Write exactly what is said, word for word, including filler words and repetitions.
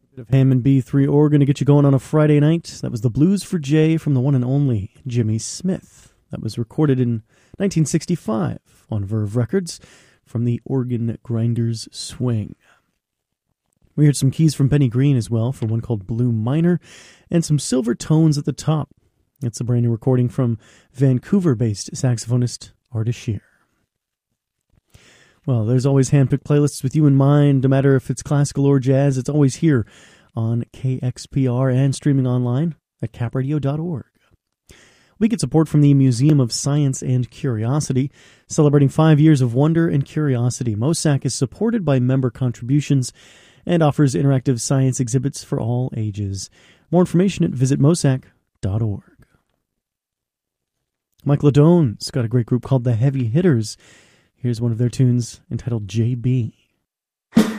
Bit of Hammond B three organ to get you going on a Friday night. That was the Blues for Jay from the one and only Jimmy Smith. That was recorded in nineteen sixty-five on Verve Records from the Organ Grinders Swing. We heard some keys from Benny Green as well for one called Blue Minor and some silver tones at the top. It's a brand new recording from Vancouver-based saxophonist Artis Shear. Well, there's always handpicked playlists with you in mind, no matter if it's classical or jazz. It's always here on K X P R and streaming online at cap radio dot org. We get support from the Museum of Science and Curiosity, celebrating five years of wonder and curiosity. MOSAC is supported by member contributions and offers interactive science exhibits for all ages. More information at visit mosac dot org. Mike Ladone's got a great group called the Heavy Hitters. Here's one of their tunes entitled J B.